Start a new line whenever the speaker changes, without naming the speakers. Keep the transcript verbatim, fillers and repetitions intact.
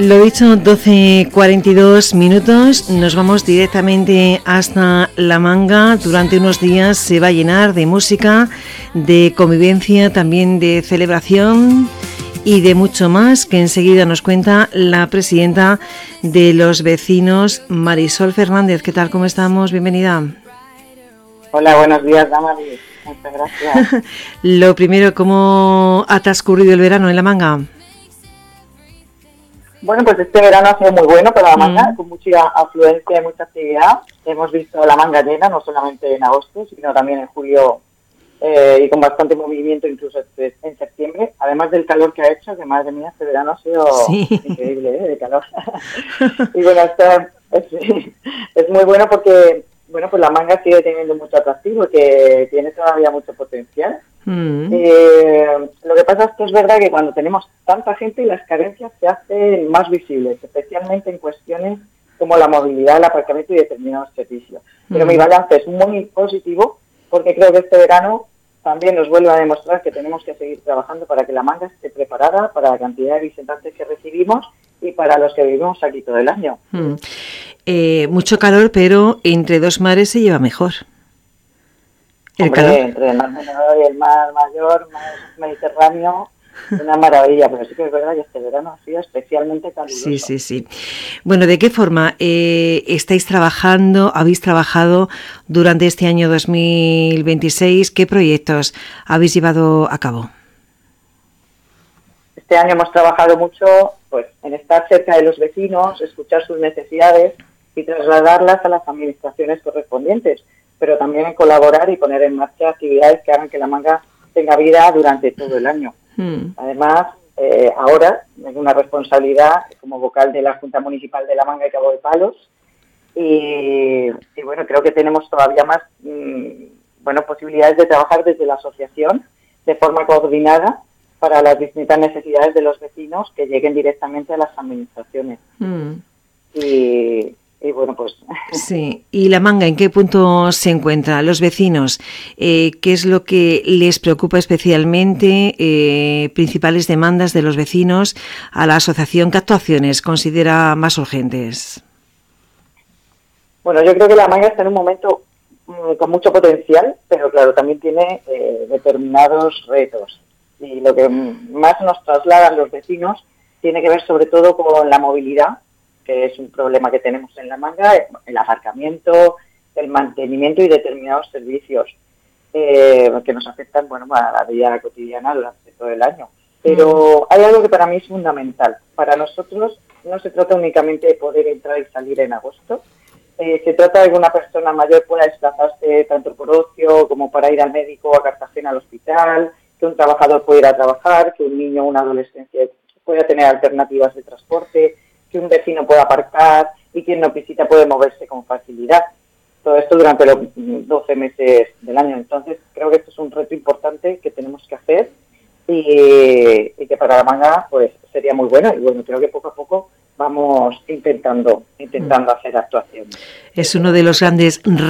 Lo dicho, doce cuarenta y dos minutos, nos vamos directamente hasta La Manga. Durante unos días se va a llenar de música, de convivencia, también de celebración y de mucho más, que enseguida nos cuenta la presidenta de los vecinos, Marisol Fernández. ¿Qué tal? ¿Cómo estamos? Bienvenida.
Hola, buenos días, Damaris. Muchas gracias.
Lo primero, ¿cómo ha transcurrido el verano en La Manga?
Bueno, pues este verano ha sido muy bueno para La Manga,
Mm.
con mucha afluencia y mucha actividad. Hemos visto La Manga llena, no solamente en agosto, sino también en julio, eh, y con bastante movimiento incluso en septiembre. Además del calor que ha hecho, que madre mía, este verano ha sido
Sí.
increíble, ¿eh? De calor. Y bueno, esta, es, es muy bueno porque, bueno, pues La Manga sigue teniendo mucho atractivo, que tiene todavía mucho potencial.
Mm.
Eh, lo que pasa es que es verdad que cuando tenemos tanta gente, las carencias se hacen más visibles, especialmente en cuestiones como la movilidad, el aparcamiento y determinados servicios. Pero
Mm.
mi balance es muy positivo porque creo que este verano también nos vuelve a demostrar que tenemos que seguir trabajando para que La Manga esté preparada para la cantidad de visitantes que recibimos y para los que vivimos aquí todo el año.
Mm. Eh, mucho calor, pero entre dos mares se lleva mejor. El
Hombre,
calor.
entre el mar menor y el mar mayor, mar Mediterráneo, una maravilla, pero sí que es verdad que este verano ha sido especialmente caluroso.
Sí, sí, sí. Bueno, ¿de qué forma eh, estáis trabajando, habéis trabajado durante este año dos mil veintiséis? ¿Qué proyectos habéis llevado a cabo?
Este año hemos trabajado mucho pues, en estar cerca de los vecinos, escuchar sus necesidades y trasladarlas a las administraciones correspondientes, pero también en colaborar y poner en marcha actividades que hagan que La Manga tenga vida durante todo el año.
Hmm.
Además, eh, ahora es una responsabilidad como vocal de la Junta Municipal de La Manga y Cabo de Palos y, y bueno, creo que tenemos todavía más mmm, bueno, posibilidades de trabajar desde la asociación de forma coordinada para las distintas necesidades de los vecinos que lleguen directamente a las administraciones.
Hmm.
Y, y bueno, pues...
Sí, ¿y La Manga en qué punto se encuentra? Los vecinos, eh, ¿qué es lo que les preocupa especialmente? Eh, principales demandas de los vecinos a la asociación, ¿qué actuaciones considera más urgentes?
Bueno, yo creo que La Manga está en un momento mmm, con mucho potencial, pero claro, también tiene eh, determinados retos. Y lo que más nos trasladan los vecinos tiene que ver sobre todo con la movilidad, que es un problema que tenemos en La Manga, el aparcamiento, el mantenimiento y determinados servicios eh, que nos afectan, bueno, a la vida cotidiana durante todo el año. Pero hay algo que para mí es fundamental. Para nosotros no se trata únicamente de poder entrar y salir en agosto. Eh, se trata de que una persona mayor pueda desplazarse tanto por ocio como para ir al médico, a Cartagena, al hospital, que un trabajador pueda ir a trabajar, que un niño o una adolescencia pueda tener alternativas de transporte, que un vecino pueda aparcar y quien nos visita puede moverse con facilidad. Todo esto durante los doce meses del año. Entonces, creo que esto es un reto importante que tenemos que hacer y, y que para La Manga pues sería muy bueno. Y bueno, creo que poco a poco vamos intentando, intentando hacer actuaciones.
Es uno de los grandes